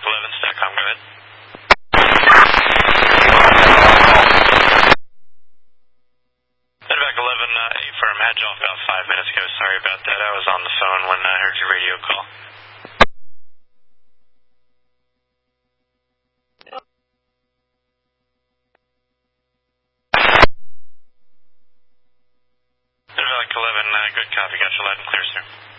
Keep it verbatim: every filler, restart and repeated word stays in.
eleven, Stackcom, go ahead. Medevac eleven, uh, A-firm, had you off about five minutes ago. Sorry about that. I was on the phone when I heard your radio call. Medevac eleven, uh, good copy. Got you loud and clear, sir.